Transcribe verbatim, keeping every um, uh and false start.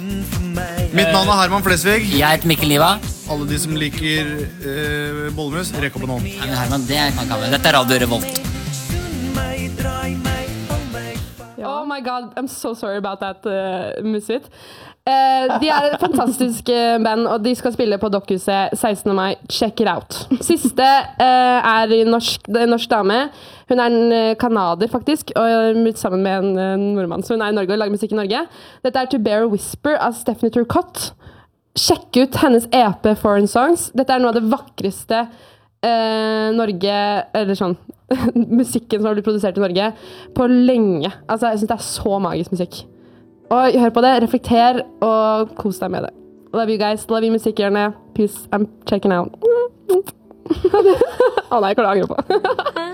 Mitt navn er Herman Flesvig. Jeg heter Mikkel Niva. Alle de som liker uh, bollemus, rekk opp en hånd. Nei, men Herman, det kan ikke ha med. Dette er Radio Revolt. Oh my god, I'm so sorry about that, uh, Musvit. Uh, de er et fantastisk uh, band, og de skal spille på Dokkhuset sekstende mai. Check it out. Siste uh, er en norsk, en norsk dame. Hun er en uh, kanader, faktisk, og uh, sammen med en uh, nordmann. Så hun er i Norge og lager musikk i Norge. Dette er To Bear a Whisper av Stephanie Turcotte. Sjekk ut hennes E P Foreign Songs. Dette er noe av det vakreste uh, Norge, eller sånn, musikken som har blitt produsert i Norge på lenge. Altså, jeg synes det er så magisk musikk. Og hør på det, reflekter og kos deg med det. Love you guys, love you musikkhjørnet. Peace, I'm checking out. Å nei, jeg kan du angre på.